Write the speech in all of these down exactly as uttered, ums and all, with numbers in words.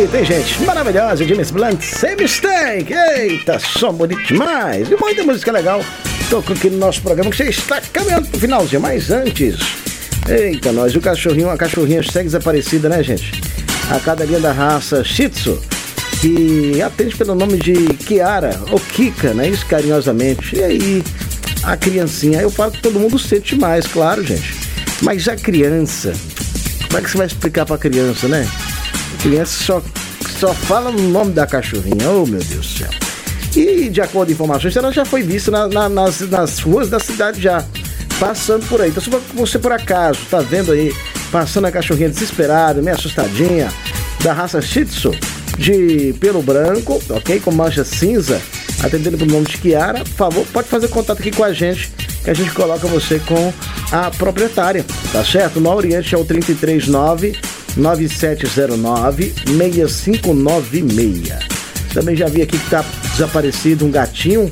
bonita, hein, gente? Maravilhosa, James Blunt, sem mistake. Eita, som bonito demais. E muita música legal. Tocou aqui no nosso programa que você está caminhando pro finalzinho. Mas antes, eita, nós, o cachorrinho, a cachorrinha segue desaparecida, né, gente? A cadelinha da raça Shih Tzu, que atende pelo nome de Kiara, ou Kika, né? Isso, carinhosamente. E aí, a criancinha, eu falo que todo mundo sente mais, claro, gente. Mas a criança, como é que você vai explicar pra criança, né? A criança só, só fala no nome da cachorrinha, oh meu Deus do céu. E de acordo com informações, ela já foi vista na, na, nas, nas ruas da cidade já, passando por aí. Então se você por acaso tá vendo aí, passando a cachorrinha desesperada, meio assustadinha, da raça Shih Tzu, de pelo branco, ok? Com mancha cinza, atendendo pelo nome de Kiara, por favor, pode fazer contato aqui com a gente, que a gente coloca você com a proprietária, tá certo? No Oriente é o trinta e três nove, nove sete zero nove, seis cinco nove seis. Também já vi aqui que tá desaparecido um gatinho,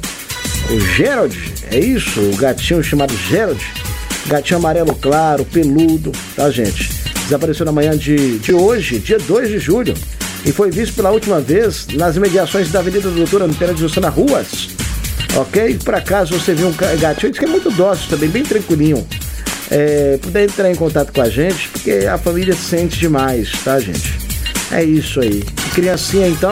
o Gerald, é isso? O gatinho chamado Gerald, gatinho amarelo claro, peludo, tá, gente? Desapareceu na manhã de, de hoje, dia dois de julho, e foi visto pela última vez nas imediações da Avenida Doutora Antônio de Jussana Ruas, ok? Por acaso você viu um gatinho, diz que é muito dócil também, bem tranquilinho, é, puder entrar em contato com a gente, porque a família sente demais, tá, gente? É isso aí. Criancinha, então,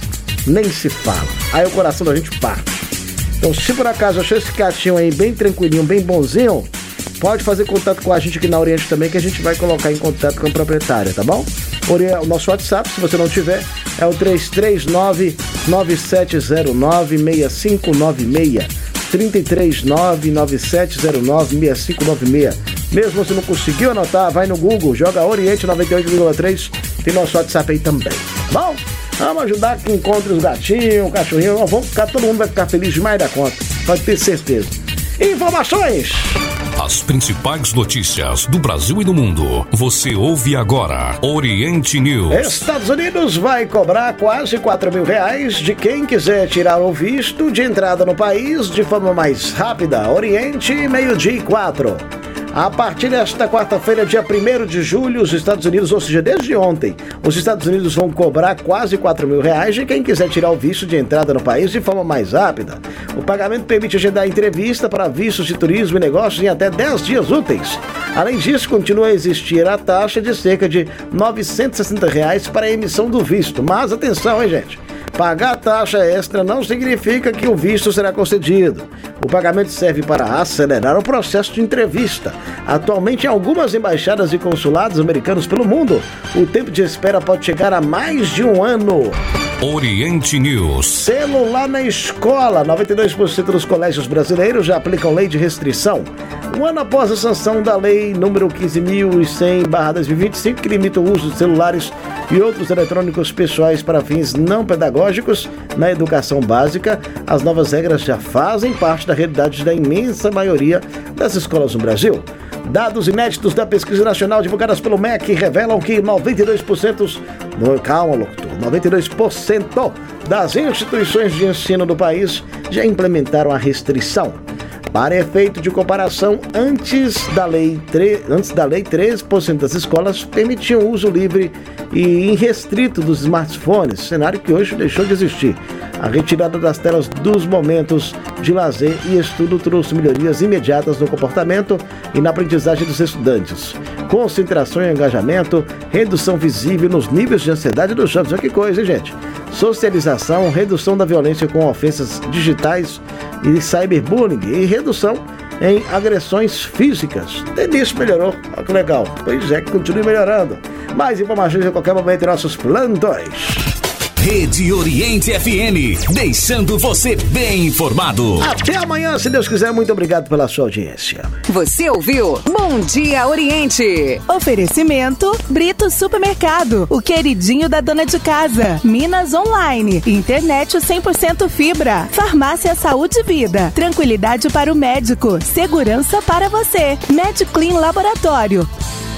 nem se fala. Aí o coração da gente parte. Então, se por acaso achou esse gatinho aí bem tranquilinho, bem bonzinho, pode fazer contato com a gente aqui na Oriente também, que a gente vai colocar em contato com a proprietária, tá bom? O nosso WhatsApp, se você não tiver, é o três três nove, nove sete zero nove, seis cinco nove seis. três três nove, nove sete zero nove, seis cinco nove seis. Mesmo se não conseguiu anotar, vai no Google, joga Oriente noventa e oito vírgula três, tem nosso WhatsApp aí também, tá bom? Vamos ajudar que encontre os gatinhos, o cachorrinho, vamos ficar, todo mundo vai ficar feliz demais da conta, pode ter certeza. Informações! As principais notícias do Brasil e do mundo, você ouve agora, Oriente News. Estados Unidos vai cobrar quase quatro mil reais de quem quiser tirar o visto de entrada no país de forma mais rápida. Oriente, meio-dia e quatro. A partir desta quarta-feira, dia primeiro de julho, os Estados Unidos, ou seja, desde ontem, os Estados Unidos vão cobrar quase quatro mil reais de quem quiser tirar o visto de entrada no país de forma mais rápida. O pagamento permite agendar entrevista para vistos de turismo e negócios em até dez dias úteis. Além disso, continua a existir a taxa de cerca de novecentos e sessenta reais para a emissão do visto. Mas atenção, hein, gente? Pagar taxa extra não significa que o visto será concedido. O pagamento serve para acelerar o processo de entrevista. Atualmente, em algumas embaixadas e consulados americanos pelo mundo, o tempo de espera pode chegar a mais de um ano. Oriente News. Celular na escola. noventa e dois por cento dos colégios brasileiros já aplicam lei de restrição. Um ano após a sanção da lei número quinze mil e cem barra dois mil e vinte e cinco, que limita o uso de celulares e outros eletrônicos pessoais para fins não pedagógicos na educação básica, as novas regras já fazem parte da realidade da imensa maioria das escolas no Brasil. Dados inéditos da pesquisa nacional divulgadas pelo M E C revelam que noventa e dois por cento, calma, locutor, noventa e dois por cento das instituições de ensino do país já implementaram a restrição. Para efeito de comparação, antes da lei, antes da lei, treze por cento das escolas permitiam o uso livre e irrestrito dos smartphones, cenário que hoje deixou de existir. A retirada das telas dos momentos de lazer e estudo trouxe melhorias imediatas no comportamento e na aprendizagem dos estudantes. Concentração e engajamento, redução visível nos níveis de ansiedade dos jovens. Olha que coisa, hein, gente? Socialização, redução da violência com ofensas digitais e cyberbullying e redução em agressões físicas. Até isso melhorou. Olha que legal. Pois é, que continue melhorando. Mais informações a qualquer momento em nossos plantões. Rede Oriente F M, deixando você bem informado. Até amanhã, se Deus quiser. Muito obrigado pela sua audiência. Você ouviu Bom Dia Oriente. Oferecimento Brito Supermercado, o queridinho da dona de casa. Minas Online, internet cem por cento fibra. Farmácia Saúde e Vida, tranquilidade para o médico, segurança para você. Medclean Laboratório.